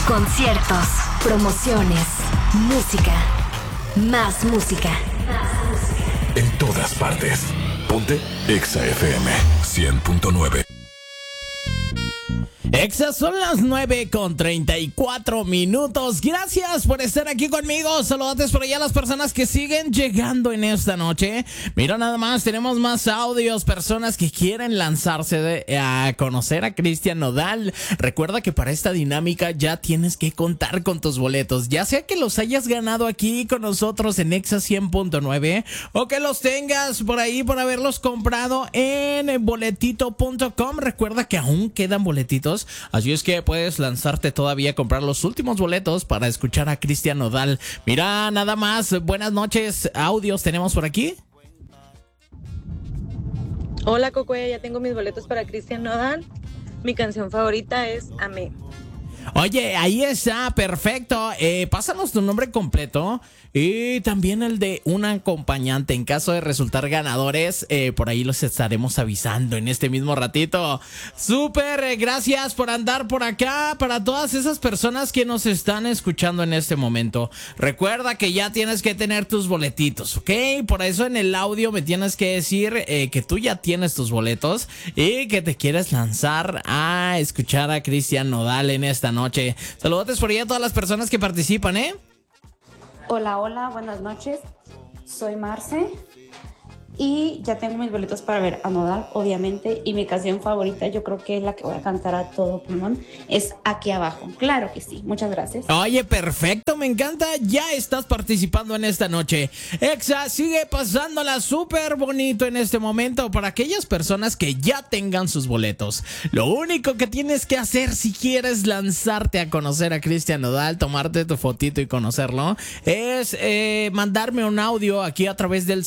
conciertos, promociones, música, más música. En todas partes. Ponte Exa FM 100.9. Exa, son las 9:34. Gracias por estar aquí conmigo. Saludos por allá a las personas que siguen llegando en esta noche. Mira, nada más, tenemos más audios. Personas que quieren lanzarse a conocer a Cristian Nodal. Recuerda que para esta dinámica ya tienes que contar con tus boletos. Ya sea que los hayas ganado aquí con nosotros en Exa 100.9 o que los tengas por ahí por haberlos comprado en boletito.com. Recuerda que aún quedan boletitos. Así es que puedes lanzarte todavía a comprar los últimos boletos para escuchar a Cristian Nodal. Mira, nada más, buenas noches. Audios tenemos por aquí. Hola, Cocue, ya tengo mis boletos para Cristian Nodal. Mi canción favorita es Amé. Oye, ahí está, perfecto. Pásanos tu nombre completo y también el de un acompañante. En caso de resultar ganadores, por ahí los estaremos avisando en este mismo ratito. Súper, gracias por andar por acá. Para todas esas personas que nos están escuchando en este momento, recuerda que ya tienes que tener tus boletitos, ¿ok? Por eso en el audio me tienes que decir que tú ya tienes tus boletos y que te quieres lanzar a escuchar a Cristian Nodal en esta noche. Saludos por ahí a todas las personas que participan, ¿eh? Hola, hola, buenas noches. Soy Marce y ya tengo mis boletos para ver a Nodal, obviamente. Y mi canción favorita, yo creo que es la que voy a cantar a todo pulmón, es Aquí Abajo. Claro que sí, muchas gracias. Oye, perfecto, me encanta. Ya estás participando en esta noche. Exa sigue pasándola súper bonito en este momento para aquellas personas que ya tengan sus boletos. Lo único que tienes que hacer si quieres lanzarte a conocer a Cristian Nodal, tomarte tu fotito y conocerlo, es mandarme un audio aquí a través del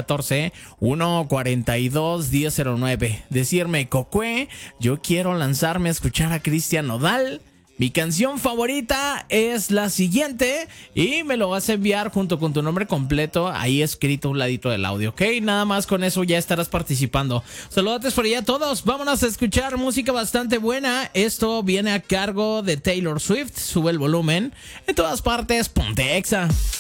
614-142-1009. Decirme, Cocue, yo quiero lanzarme a escuchar a Cristian Nodal. Mi canción favorita es la siguiente y me lo vas a enviar junto con tu nombre completo ahí escrito a un ladito del audio, ¿ok? Nada más con eso ya estarás participando. Saludos por allá a todos. Vámonos a escuchar música bastante buena. Esto viene a cargo de Taylor Swift. Sube el volumen. En todas partes, ponte Exa.